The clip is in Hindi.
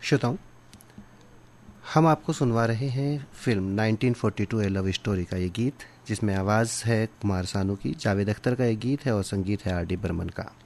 श्रोताओं, हम आपको सुनवा रहे हैं फिल्म 1942 ए लव स्टोरी का ये गीत, जिसमें आवाज़ है कुमार सानू की, जावेद अख्तर का ये गीत है और संगीत है आर डी बर्मन का।